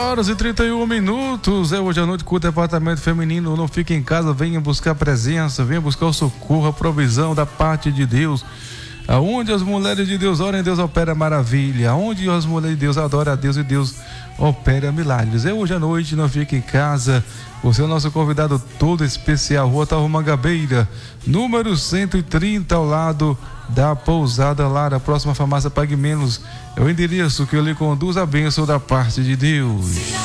Horas e 31 minutos. Hoje à noite com o departamento feminino. Não fique em casa, venha buscar presença, venha buscar o socorro, a provisão da parte de Deus. Aonde as mulheres de Deus oram, Deus opera maravilha. Aonde as mulheres de Deus adoram a Deus e Deus opera milagres. Hoje à noite, não fique em casa. Você é o nosso convidado todo especial, Rua Otávio Mangabeira, número 130, ao lado da Pousada Lara, próxima farmácia Pague Menos. É o endereço que eu lhe conduz a bênção da parte de Deus.